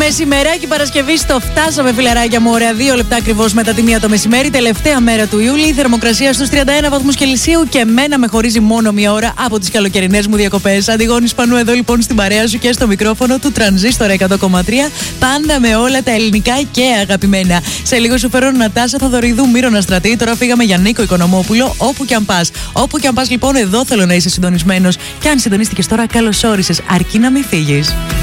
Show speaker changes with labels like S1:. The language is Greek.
S1: Μεσημεράκι Παρασκευή στο φτάσαμε, φιλαράκια μου. Ωραία, 2 λεπτά ακριβώς μετά τη 1 το μεσημέρι. Τελευταία μέρα του Ιούλη. Η θερμοκρασία στους 31 βαθμούς Κελσίου και εμένα με χωρίζει μόνο 1 ώρα από τις καλοκαιρινές μου διακοπές. Αντιγόνη Σπανού εδώ λοιπόν στην παρέα σου και στο μικρόφωνο του Τρανζίστορα 100,3. Πάντα με όλα τα ελληνικά και αγαπημένα. Σε λίγο σου φέρω Νατάσα Θοδωριδού, Μύρονα Στρατή. Τώρα φύγαμε για Νίκο Οικονομόπουλο. Όπου και αν πας. Όπου και αν πας λοιπόν, εδώ θέλω να είσαι συντονισμένος. Και αν συντονίστηκες τώρα, καλώς όρισες. Αρκεί να μην φύγεις.